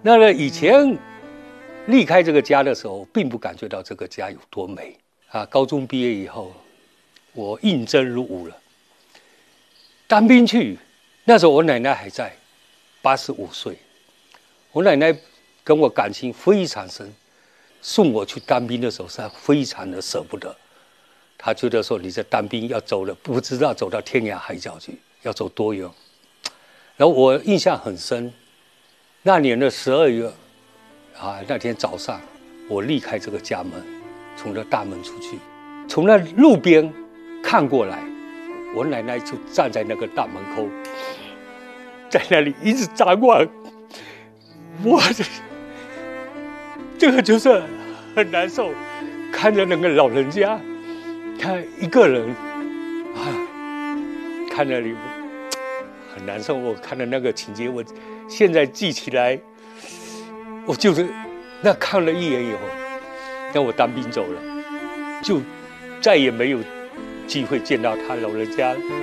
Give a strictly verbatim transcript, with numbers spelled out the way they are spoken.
那么以前离开这个家的时候，并不感觉到这个家有多美啊。高中毕业以后，我应征入伍了，当兵去。那时候我奶奶还在，八十五岁。我奶奶跟我感情非常深，送我去当兵的时候是非常的舍不得。她觉得说你在当兵要走了，不知道走到天涯海角去，要走多远。然后我印象很深，那年的十二月，啊，那天早上我离开这个家门，从这大门出去，从那路边看过来，我奶奶就站在那个大门口，在那里一直张望。我这这个就是很难受，看着那个老人家，他一个人啊，看着你很难受。我看到那个情节，我现在记起来，我就是那看了一眼以后，那我当兵走了，就再也没有机会见到他老人家了。